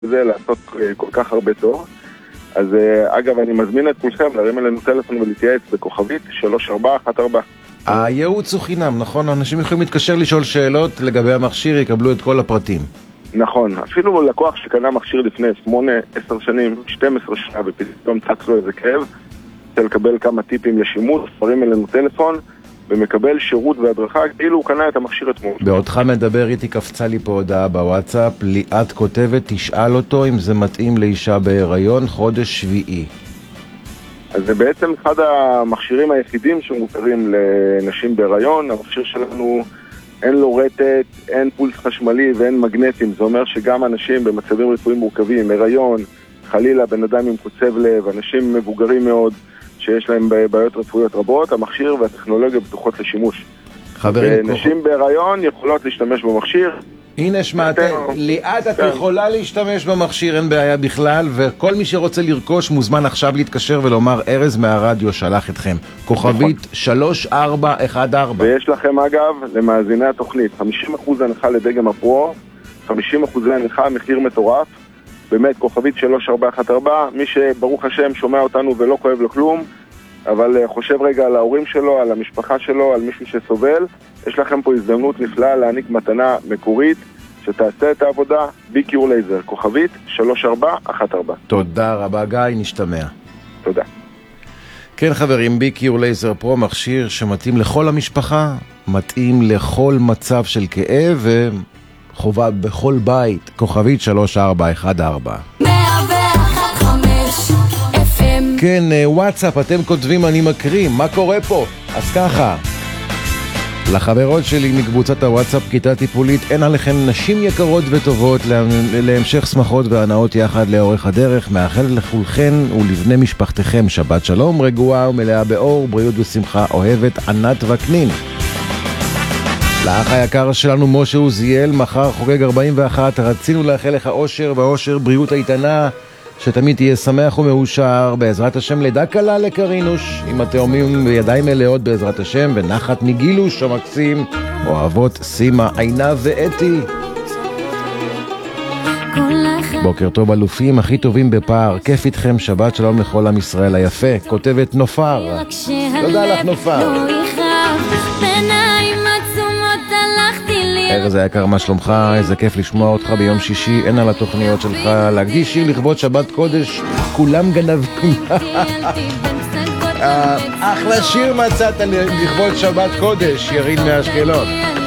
זה לעשות כל כך הרבה טוב. אז אגב, אני מזמין את כולכם להרים אלינו טלפון ולהתייעץ בכוכבית 3414. הייעוץ הוא חינם, נכון? אנשים יכולים להתקשר לשאול שאלות לגבי המכשיר, יקבלו את כל הפרטים. נכון, אפילו לקוח שקנה מכשיר לפני 8, 10 שנים, 12 שנה ופתאום צץ לו איזה כאב, רוצה לקבל כמה טיפים לשימוש, מרים אלינו טלפון ומקבל שירות והדרכה כאילו הוא קנה את המכשיר אתמול. בעודך מדבר איתי, קפצה לי פה הודעה בוואטסאפ, ליאת כותבת, תשאל אותו אם זה מתאים לאישה בהיריון חודש שביעי. אז זה בעצם אחד המכשירים היחידים שמותרים לנשים בהיריון. המכשיר שלנו אין לו רטט, אין פולס חשמלי ואין מגנטים. זה אומר שגם אנשים במצבים רפואיים מורכבים, הריון, חלילה בן אדם עם קוצב לב, אנשים מבוגרים מאוד שיש להם בעיות רפואיות רבות, המכשיר והטכנולוגיה בטוחות לשימוש. נשים בהיריון יכולות להשתמש במכשיר. הנה שמעתם, ליאת, את יכולה להשתמש במכשיר, אין בעיה בכלל, וכל מי שרוצה לרכוש מוזמן עכשיו להתקשר ולומר, ארז מהרדיו שלח אתכם. כוכבית 3414. ויש לכם אגב, למאזיני התוכנית, 50% הנחה לדגם הפרו, 50% הנחה, מחיר מטורף, באמת כוכבית 3414, מי שברוך השם שומע אותנו ולא כואב לו כלום, אבל חושב רגע על ההורים שלו, על המשפחה שלו, על מישהו שסובל, יש לכם פה הזדמנות נפלאה להעניק מתנה מקורית שתעשה את העבודה. BQ לייזר, כוכבית 3414. תודה רבה גיא, נשתמע. תודה. כן חברים, BQ לייזר פרו, מכשיר שמתאים לכל המשפחה, מתאים לכל מצב של כאב וחובה בכל בית. כוכבית 3414. כן, וואטסאפ, אתם כותבים, אני מקריא, מה קורה פה? אז ככה, לחברות שלי מקבוצת הוואטסאפ כיתה טיפולית, אין עליכן נשים יקרות וטובות, להמשך שמחות והנאות יחד לאורך הדרך, מאחל לכולכן ולבני משפחתכם שבת שלום, רגועה ומלאה באור, בריאות ושמחה, אוהבת ענת וקנין. לאח היקר שלנו משה עוזיאל, מחר חוגג 41, רצינו לאחל לך אושר ואושר, בריאות איתנה, שתמיד תהיה שמח ומאושר, בעזרת השם לידה קלה לקרינוש, עם התאומים בידיים מלאות בעזרת השם, ונחת מגילוש המקסים, אוהבות סימה, עינה ואתי. בוקר טוב אלופים, הכי טובים בפער, כיף איתכם, שבת שלום לכל עם ישראל היפה, כותבת נופר. תודה לך נופר. ארז היקר, מה שלומך? איזה כיף לשמוע אותך ביום שישי, אין על התוכניות שלך להקדיש שיר לכבוד שבת קודש, כולם גנבים. אחלה שיר מצאת לכבוד שבת קודש, ירין מאשקלון.